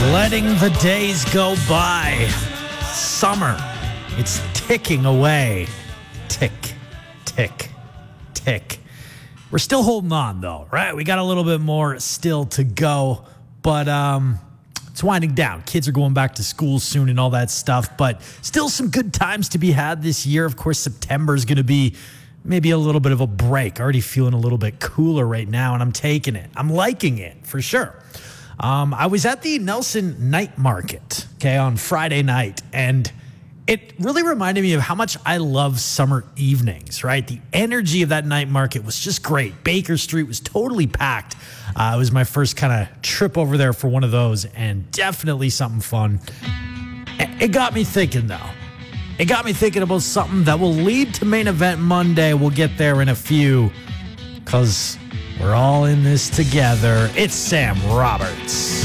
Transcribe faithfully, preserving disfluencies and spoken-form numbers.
Letting the days go by. Summer. It's ticking away. Tick, tick, tick. We're still holding on, though, right? We got a little bit more still to go, but um, it's winding down. Kids are going back to school soon and all that stuff, but still some good times to be had this year. Of course, September is going to be maybe a little bit of a break. Already feeling a little bit cooler right now, and I'm taking it. I'm liking it, for sure. Um, I was at the Nelson Night Market, okay, on Friday night, and it really reminded me of how much I love summer evenings, right? The energy of that night market was just great. Baker Street was totally packed. Uh, it was my first kind of trip over there for one of those, and definitely something fun. It got me thinking, though. It got me thinking about something that will lead to Main Event Monday. We'll get there in a few, because we're all in this together. It's Sam Roberts.